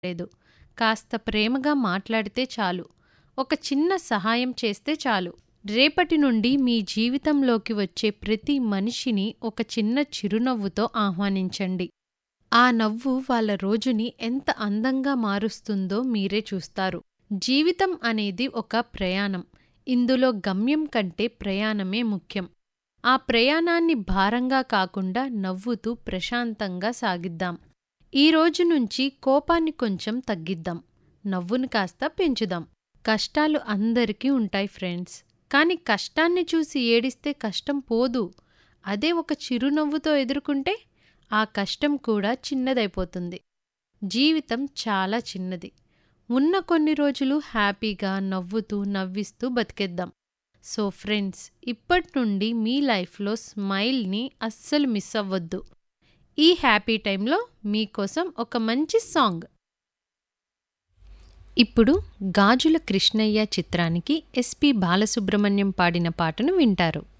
లేదు. కాస్త ప్రేమగా మాట్లాడితే చాలు. ఒక చిన్న సహాయం చేస్తే చాలు. రేపటి నుండి మీ జీవితంలోకి వచ్చే ప్రతి మనిషిని ఒక చిన్న చిరునవ్వుతో ఆహ్వానించండి. ఆ నవ్వు వాళ్ళ రోజుని ఎంత అందంగా మారుస్తుందో మీరే చూస్తారు. జీవితం అనేది ఒక ప్రయాణం. ఇందులో గమ్యం కంటే ప్రయాణమే ముఖ్యం. ఆ ప్రయాణాన్ని భారంగా కాకుండా నవ్వుతూ ప్రశాంతంగా సాగిద్దాం. ఈ రోజు నుంచి కోపాన్ని కొంచెం తగ్గిద్దాం. నవ్వును కాస్త పెంచుదాం. కష్టాలు అందరికీ ఉంటాయి ఫ్రెండ్స్. కాని కష్టాన్ని చూసి ఏడిస్తే కష్టం పోదు. అదే ఒక చిరునవ్వుతో ఎదుర్కొంటే ఆ కష్టం కూడా చిన్నదైపోతుంది. జీవితం చాలా చిన్నది. ఉన్న కొన్ని రోజులు హ్యాపీగా నవ్వుతూ నవ్విస్తూ బతికేద్దాం. సో ఫ్రెండ్స్, ఇప్పటి నుండి మీ లైఫ్లో స్మైల్ని అస్సలు మిస్ అవ్వద్దు. ఈ హ్యాపీ టైంలో మీకోసం ఒక మంచి సాంగ్. ఇప్పుడు గాజుల కృష్ణయ్య చిత్రానికి ఎస్పి బాలసుబ్రహ్మణ్యం పాడిన పాటను వింటారు.